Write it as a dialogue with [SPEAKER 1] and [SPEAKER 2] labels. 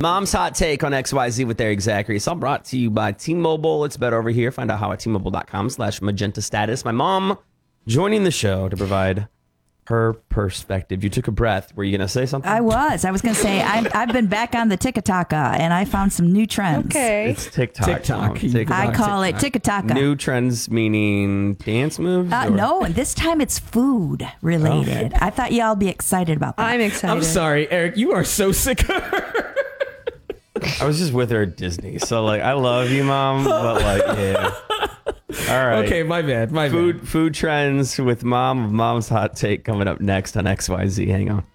[SPEAKER 1] Mom's Hot Take on XYZ with Eric Zachary. It's all brought to you by T-Mobile. It's better over here. Find out how at T-Mobile.com/magenta status. My mom joining the show to provide her perspective. You took a breath. Were you going to say something?
[SPEAKER 2] I was going to say, I've been back on the TikTok and I found some new trends.
[SPEAKER 3] Okay.
[SPEAKER 1] It's TikTok.
[SPEAKER 4] TikTok.
[SPEAKER 2] I call it TikTok.
[SPEAKER 1] New trends meaning dance moves?
[SPEAKER 2] No, this time it's food related. I thought y'all be excited about that.
[SPEAKER 3] I'm excited.
[SPEAKER 4] I'm sorry, Eric. You are so sick of her.
[SPEAKER 1] I was just with her at Disney. So, like, I love you, Mom. But, like, yeah. All right.
[SPEAKER 4] Okay, my bad.
[SPEAKER 1] Food trends with Mom's Hot Take coming up next on XYZ. Hang on.